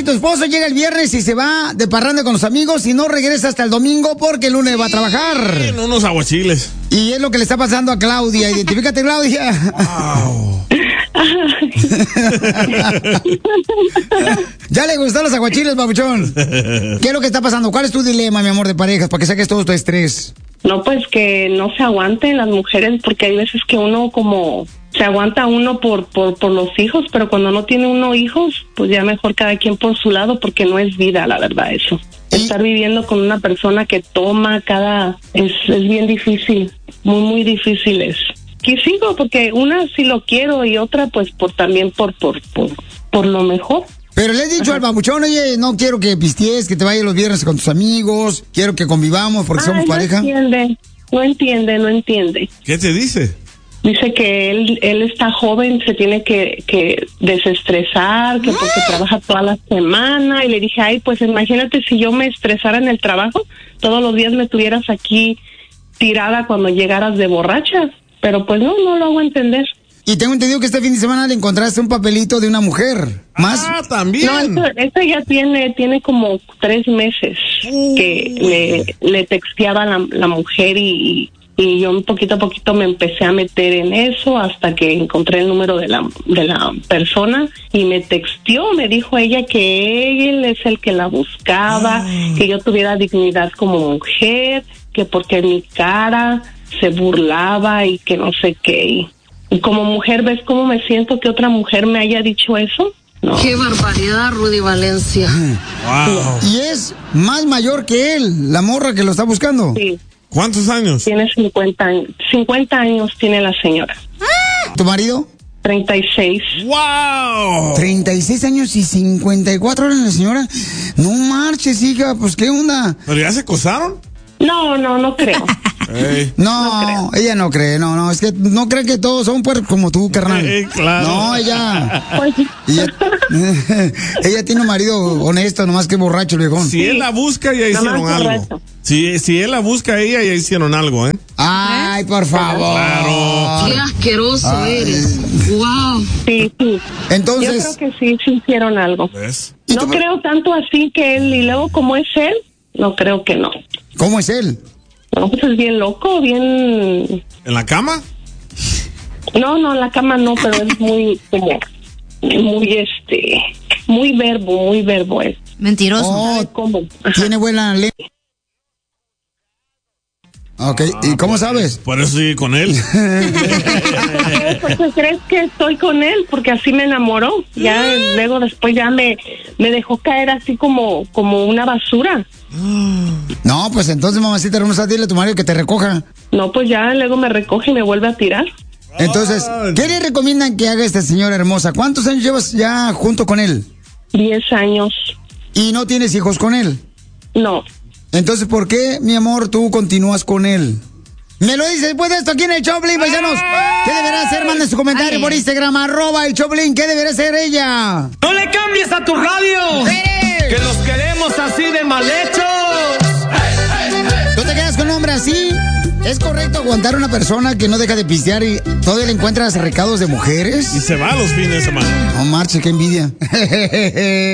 tu esposo llega el viernes y se va de parranda con los amigos y no regresa hasta el domingo porque el lunes va a trabajar. En unos aguachiles. Y es lo que le está pasando a Claudia. Identifícate, Claudia. Wow. ¿Ya le gustan los aguachiles, babuchón? ¿Qué es lo que está pasando? ¿Cuál es tu dilema, mi amor, de parejas? Para que saques todo tu estrés. No, pues que no se aguanten las mujeres, porque hay veces que uno como se aguanta uno por los hijos, pero cuando no tiene uno hijos, pues ya mejor cada quien por su lado, porque no es vida, la verdad, eso. Estar viviendo con una persona que toma es bien difícil, muy, muy difícil es. Y sigo, porque una sí lo quiero y otra pues también por lo mejor. Pero le he dicho al babuchón, oye, no quiero que pistees, que te vayas los viernes con tus amigos, quiero que convivamos porque somos pareja. No entiende. ¿Qué te dice? Dice que él está joven, se tiene que desestresar, que porque trabaja toda la semana. Y le dije, ay, pues imagínate si yo me estresara en el trabajo, todos los días me tuvieras aquí tirada cuando llegaras de borracha. Pero pues no lo hago entender. Y tengo entendido que este fin de semana le encontraste un papelito de una mujer. ¿Más? Ah, también. No, esto ya tiene como 3 meses que le texteaba la mujer y yo poquito a poquito me empecé a meter en eso hasta que encontré el número de la persona y me texteó, me dijo ella que él es el que la buscaba, que yo tuviera dignidad como mujer, que porque mi cara se burlaba y que no sé qué. Y como mujer, ¿ves cómo me siento que otra mujer me haya dicho eso? No. ¡Qué barbaridad, Rudy Valencia! Wow. Y es más mayor que él, la morra que lo está buscando. Sí. ¿Cuántos años? Tiene 50 años. 50 años tiene la señora. ¿Tu marido? 36. ¡Wow! 36 años y 54 años la señora. No marches, hija, pues ¿qué onda? ¿Pero ya se casaron? No creo. Hey. No, ella no cree, no, es que no cree que todos son puercos como tú, carnal. Claro. No, ella Pues, ella tiene un marido honesto, nomás que borracho, viejón. Si él la busca, ya hicieron algo. Si él la busca a ella, ya hicieron algo, ¿eh? Ay, por favor. Claro. ¡Qué asqueroso eres! ¡Wow! Sí. Entonces, yo creo que sí hicieron algo. ¿Ves? No creo tanto así que él, y luego como es él, no creo que no. ¿Cómo es él? No, pues es bien loco, bien... ¿En la cama? No, en la cama no, pero es muy, muy verbo es. Mentiroso. Oh, ¿Cómo? tiene buena lengua. Ok, ¿y cómo sabes? Por eso sigue con él. ¿Por qué crees que estoy con él? Porque así me enamoró. Ya luego después ya me dejó caer así como una basura. No, pues entonces, mamacita hermosa, dile a tu marido que te recoja. No, pues ya luego me recoge y me vuelve a tirar. Entonces, ¿qué le recomiendan que haga esta señora hermosa? ¿Cuántos años llevas ya junto con él? 10 años. ¿Y no tienes hijos con él? No. Entonces, ¿por qué, mi amor, tú continúas con él? Me lo dices después de esto aquí en el Choplin, paisanos. ¿Qué deberá hacer? Manden su comentario por Instagram, @el Choplin. ¿Qué deberá hacer ella? ¡No le cambies a tu radio! ¡Que los queremos así de mal hechos! ¿Tú te quedas con un hombre así? ¿Es correcto aguantar a una persona que no deja de pistear y todavía le encuentras recados de mujeres? Y se va a los fines de semana. No marche, qué envidia.